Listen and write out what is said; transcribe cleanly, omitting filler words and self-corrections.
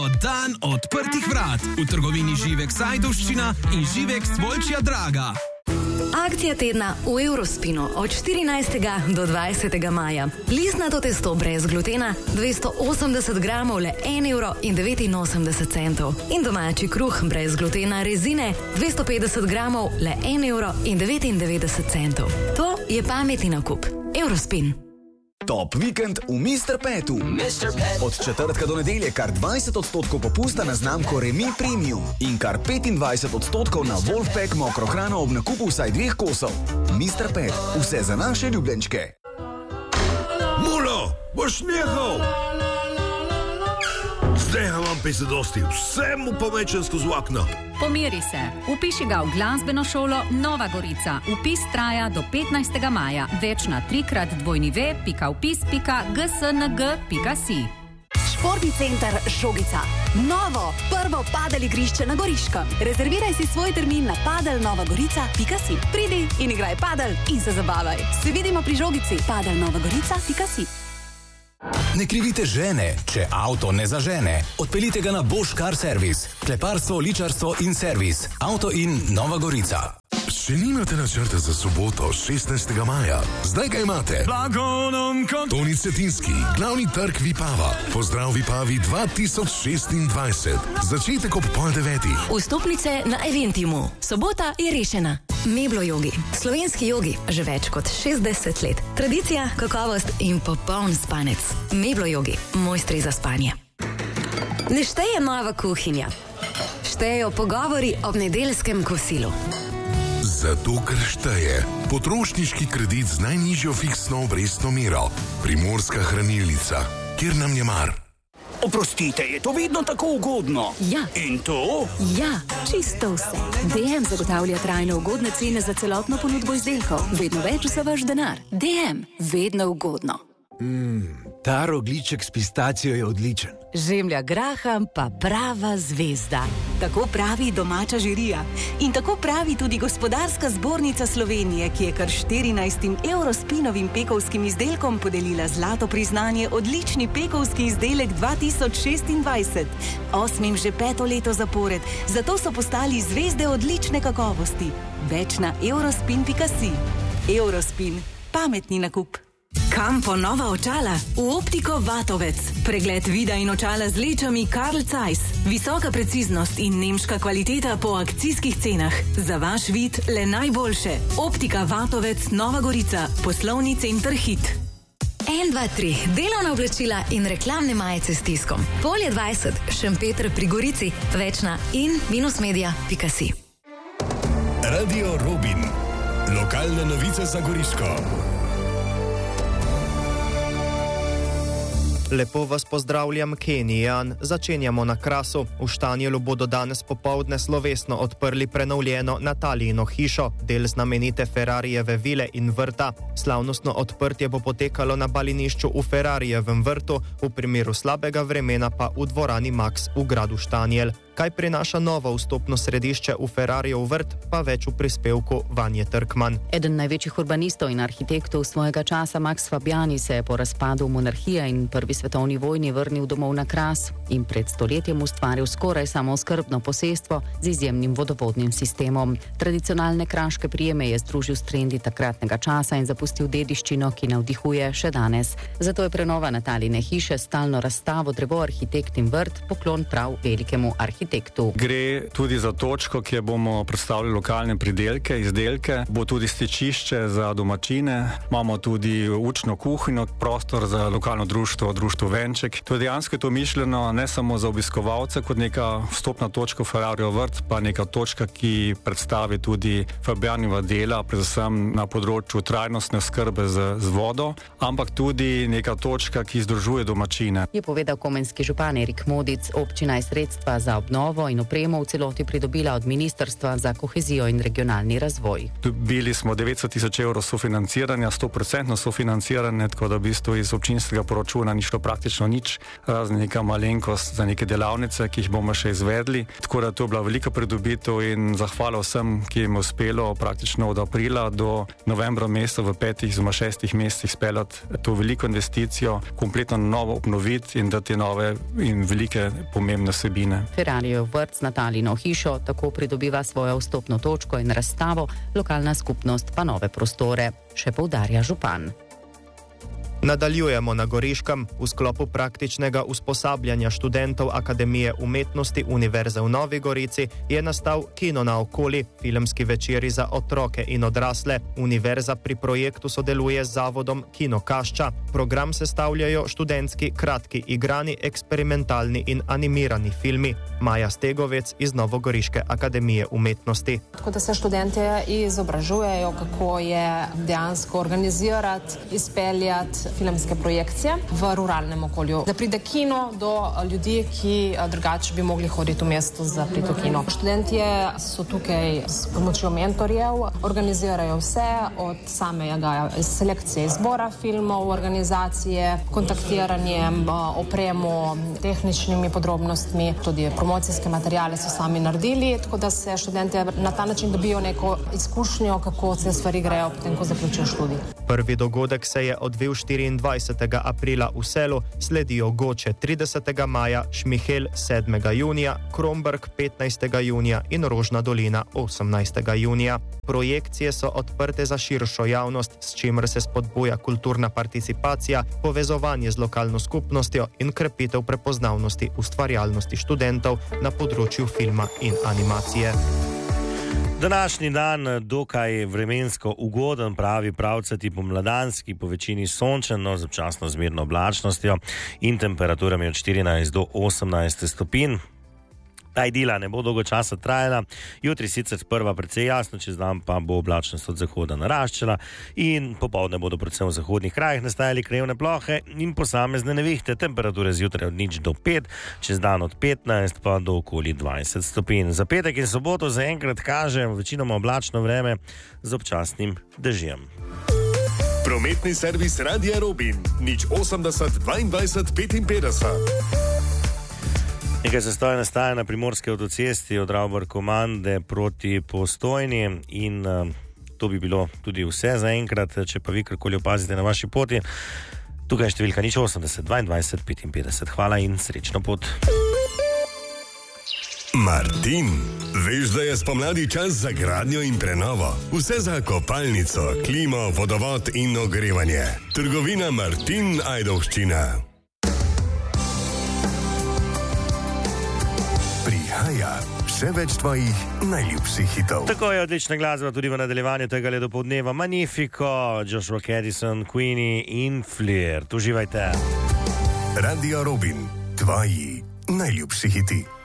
Dan odprtih vrat v trgovini Živek Sajdovščina in Živek Stvolčja Draga. Akcija tedna v Eurospinu od 14. do 20. maja. Listnato testo brez glutena 280 gramov le 1,89 €. In domači kruh brez glutena rezine 250 gramov le 1,99 €. To je pametni nakup. Eurospin. Top vikend v Mr. Petu. Od četrtka do nedelje kar 20% popusta na znamko Remi Premium in kar 25% na Wolfpack mokro hrano ob nakupu vsaj 2 kosov. Mr. Pet, vse za naše ljubljenčke. Mulo, boš nehal! Zdaj imam pese dosti, vse mu pomečem skozi okno. Pomiri se. Upiši ga v glasbeno šolo Nova Gorica. Upis traja do 15. maja. Več na 3x2v.upis.gsng.si. Športni center Žogica. Novo, prvo padel igrišče na Goriškem. Rezerviraj si svoj termin na padelnovagorica.si. Pridi in igraj padel in se zabavaj. Se vidimo pri Žogici. padelnovagorica.si. Ne krivite žene, če avto ne zažene. Odpeljite ga na Bosch Car Service. Kleparstvo, ličarstvo in servis. Avto in Nova Gorica. Če nimate načrta za soboto 16. maja, zdaj ga imate. Toni Cetinski, glavni trg Vipava. Pozdrav Vipavi 2026. Začetek ob 8:30. Vstopnice na Eventimu. Sobota je rešena. Meblo jogi. Slovenski jogi že več kot 60 let. Tradicija, kakovost in popoln spanec. Meblo jogi. Mojstri za spanje. Ne šteje nova kuhinja. Štejejo pogovori ob nedeljskem kosilu. Zato, ker šteje potrošniški kredit z najnižjo fiksno obrestno mero. Primorska hranilnica, kjer nam je mar. Oprostite, je to vedno tako ugodno? Ja. In to? Ja, čisto vse. DM zagotavlja trajno ugodne cene za celotno ponudbo izdelkov. Vedno več za vaš denar. DM, vedno ugodno. Ta rogljiček s pistacijo je odličen. Žemlja graham pa prava zvezda. Tako pravi domača žirija. In tako pravi tudi Gospodarska zbornica Slovenije, ki je kar 14 Eurospinovim pekovskim izdelkom podelila zlato priznanje odlični pekovski izdelek 2026. 8. že 5. leto zapored, zato so postali zvezde odlične kakovosti. Več na eurospin.si. Eurospin. Pametni nakup. Kam po nova očala? V Optiko Vatovec. Pregled vida in očala z lečami Carl Zeiss. Visoka preciznost in nemška kvaliteta po akcijskih cenah. Za vaš vid le najboljše. Optika Vatovec, Nova Gorica. Poslovni center Hit. 1, 2, 3. Delovna oblačila in reklamne majice s tiskom. Polje 20. Šempeter pri Gorici. Več na in-media.si. Radio Robin. Lokalne novice za Goriško. Lepo vas pozdravljam, Kenijan. Začenjamo na Krasu. V Štanjelu bodo danes popoldne slovesno odprli prenovljeno Natalijino hišo, del znamenite Ferrarijeve vile in vrta. Slavnostno odprtje bo potekalo na balinišču v Ferrarijevem vrtu, v primeru slabega vremena pa v dvorani Max v gradu Štanjel. Kaj prinaša novo vstopno središče v Ferrarijev vrt, pa več v prispevku Vanje Trkman. Eden največjih urbanistov in arhitektov svojega časa, Max Fabiani, se je po razpadu monarhije in prvi svetovni vojni vrnil domov na Kras in pred stoletjem ustvaril skoraj samooskrbno posestvo z izjemnim vodovodnim sistemom. Tradicionalne kraške prijeme je združil s trendi takratnega časa in zapustil dediščino, ki navdihuje še danes. Zato je prenova Natalijine hiše stalno razstavo Drevo, arhitekt in vrt, poklon prav velikemu arhitektu. Gre tudi za točko, kjer bomo predstavili lokalne pridelke, izdelke, bo tudi stičišče za domačine, imamo tudi učno kuhinjo, prostor za lokalno društvo Venček. To je dejansko to mišljeno ne samo za obiskovalce kot neka vstopna točka v Ferrarijev vrt, pa neka točka, ki predstavi tudi Fabianijeva dela, predvsem na področju trajnostne skrbe z vodo, ampak tudi neka točka, ki združuje domačine. Je povedal komenski župan Erik Modic. Občina je sredstva za obnovo obnovo in opremo v celoti pridobila od Ministrstva za kohezijo in regionalni razvoj. Dobili smo 900 000 evrov sofinanciranja, 100% sofinanciranje, tako da v bistvu iz občinskega proračuna ni šlo praktično nič, razen neka malenkost za neke delavnice, ki jih bomo še izvedli. Tako da to je bila velika pridobitev in zahvala vsem, ki jim je uspelo praktično od aprila do novembra meseca v 5-6 mesecih speljati to veliko investicijo, kompletno novo obnoviti in dati nove in velike pomembne vsebine. Ferrarijev vrt na Talino hišo tako pridobiva svojo vstopno točko in razstavo, lokalna skupnost pa nove prostore, še poudarja župan. Nadaljujemo na Goriškem. V sklopu praktičnega usposabljanja študentov Akademije umetnosti Univerze v Novi Gorici je nastal Kino na okoli, filmski večeri za otroke in odrasle. Univerza pri projektu sodeluje z zavodom Kino Kašča. Program sestavljajo študentski, kratki, igrani, eksperimentalni in animirani filmi. Maja Stegovec iz Novogoriške Akademije umetnosti. Tako da se študente izobražujejo, kako je dejansko organizirati, izpeljati filmske projekcije v ruralnem okolju. Da pride kino do ljudi, ki drugače bi mogli hoditi v mesto za priti v kino. Študentje so tukaj s pomočjo mentorjev, organizirajo vse od samega selekcije izbora filmov, organizacije, kontaktiranjem, opremo, tehničnimi podrobnostmi, tudi promocijske materiale so sami naredili, tako da se študentje na ta način dobijo neko izkušnjo, kako se stvari grejo potem, ko zaključijo študij. Prvi dogodek se je odvil 24. aprila v Selu, sledijo Goče 30. maja, Šmihel 7. junija, Kromberk 15. junija in Rožna dolina 18. junija. Projekcije so odprte za širšo javnost, s čimer se spodbuja kulturna participacija, povezovanje z lokalno skupnostjo in krepitev prepoznavnosti ustvarjalnosti študentov na področju filma in animacije. Današnji dan dokaj vremensko ugoden, pravi pravcati pomladanski, po večini sončen, z občasno zmerno oblačnostjo in temperaturami od 14 do 18 stopinj. Ta idila ne bo dolgo časa trajala, jutri sicer sprva precej jasno, čez dan pa bo oblačnost od zahoda naraščala in popoldne bodo predvsem v zahodnih krajih nastajali krajevne plohe in posamezne nevihte, temperature zjutraj od 0 do 5, čez dan od 15 pa do okoli 20 stopinj. Za petek in soboto zaenkrat kaže večinoma oblačno vreme z občasnim dežjem. Prometni servis Radia Robin 080 22 55. Nekaj zastoja nastaja na primorski avtocesti od Ravbar-Komande proti Postojni in to bi bilo tudi vse za enkrat, če pa vi karkoli opazite na vaši poti. Tukaj je številka 080 22 55. Hvala in srečno pot. Martin, veš, da je spomladi čas za gradnjo in prenovo. Vse za kopalnico, klimo, vodovod in ogrevanje. Trgovina Martin Ajdovščina. Prihaja še več tvojih najljubših hitov. Tako je odlična glasba tudi v nadaljevanju tega dopoldneva. Magnifico, Joshua Caddison, Queenie in Flair. Uživajte. Radio Robin, tvoji najljubši hiti.